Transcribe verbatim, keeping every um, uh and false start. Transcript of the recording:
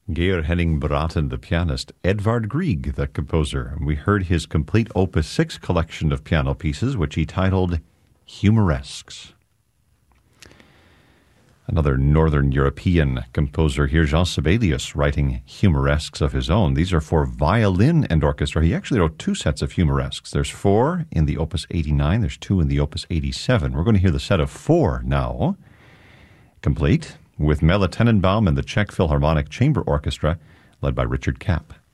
Geir Henning Braten, the pianist, Edvard Grieg, the composer. We heard his complete Opus six collection of piano pieces, which he titled Humoresques. Another Northern European composer here, Jean Sibelius, writing humoresques of his own. These are for violin and orchestra. He actually wrote two sets of humoresques. There's four in the Opus eighty-nine. There's two in the Opus eighty-seven. We're going to hear the set of four now, complete with Melle Tenenbaum and the Czech Philharmonic Chamber Orchestra, led by Richard Kapp.